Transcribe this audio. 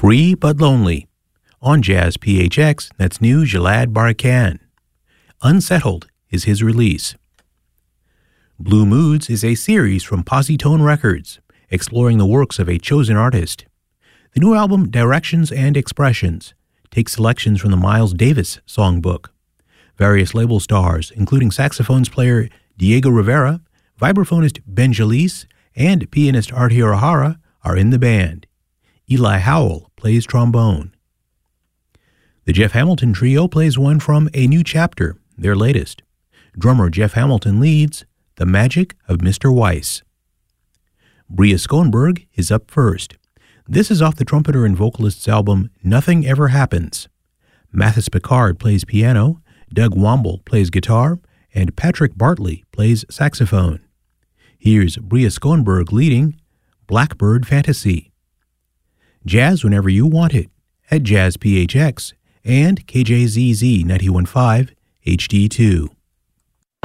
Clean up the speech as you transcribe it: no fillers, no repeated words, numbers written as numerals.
Free But Lonely. On Jazz PHX, that's new Gilad Barakan. Unsettled is his release. Blue Moods is a series from Positone Records, exploring the works of a chosen artist. The new album, Directions and Expressions, takes selections from the Miles Davis songbook. Various label stars, including saxophones player Diego Rivera, vibraphonist Ben Jalise, and pianist Artie O'Hara, are in the band. Eli Howell plays trombone. The Jeff Hamilton Trio plays one from A New Chapter, their latest. Drummer Jeff Hamilton leads The Magic of Mr. Weiss. Bria Schoenberg is up first. This is off the trumpeter and vocalist's album Nothing Ever Happens. Mathis Picard plays piano, Doug Womble plays guitar, and Patrick Bartley plays saxophone. Here's Bria Schoenberg leading Blackbird Fantasy. Jazz whenever you want it at Jazz PHX and KJZZ 91.5 HD2.